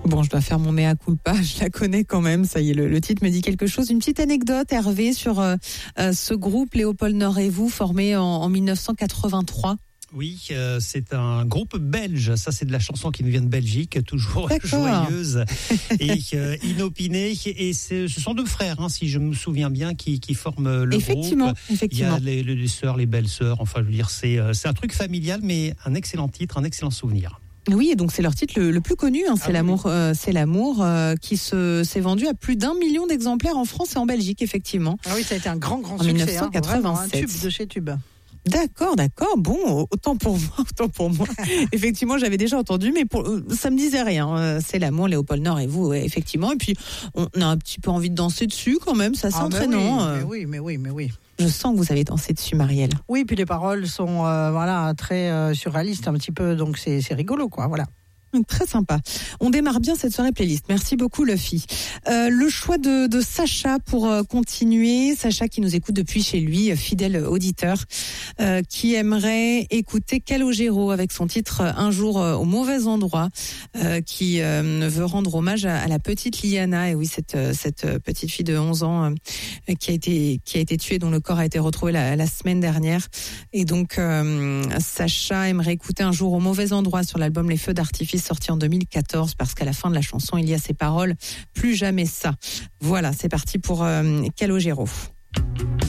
Bon, je dois faire mon mea culpa, je la connais quand même, ça y est, le titre me dit quelque chose. Une petite anecdote, Hervé, sur ce groupe Léopold Nord et vous, formé en 1983. Oui, c'est un groupe belge. Ça, c'est de la chanson qui nous vient de Belgique, toujours joyeuse et inopinée. Et ce sont deux frères, si je me souviens bien, qui forment le groupe. Il y a les sœurs, les belles sœurs. Enfin, je veux dire, c'est un truc familial, mais un excellent titre, un excellent souvenir. Oui, et donc c'est leur titre le plus connu, c'est l'amour, c'est l'amour, qui s'est vendu à plus d'1 million d'exemplaires en France et en Belgique, effectivement. Ah oui, ça a été un grand en succès. 1987. Un tube de chez Tube. D'accord. Bon, autant pour moi. Effectivement, j'avais déjà entendu, mais ça me disait rien. C'est l'amour, Léopold Nord et vous, effectivement. Et puis, on a un petit peu envie de danser dessus quand même, ça c'est entraînant. Mais oui. Je sens que vous avez dansé dessus, Marielle. Oui, puis les paroles sont très surréalistes un petit peu, donc c'est rigolo, quoi, voilà. Très sympa. On démarre bien cette soirée playlist. Merci beaucoup, Luffy. Le choix de Sacha pour continuer. Sacha qui nous écoute depuis chez lui, fidèle auditeur, qui aimerait écouter Calogero avec son titre Un jour au mauvais endroit, qui veut rendre hommage à la petite Liana. Et oui, cette petite fille de 11 ans qui a été tuée, dont le corps a été retrouvé la semaine dernière. Et donc, Sacha aimerait écouter Un jour au mauvais endroit sur l'album Les Feux d'artifice, sorti en 2014, parce qu'à la fin de la chanson, il y a ces paroles « Plus jamais ça ». Voilà, c'est parti pour Calogero.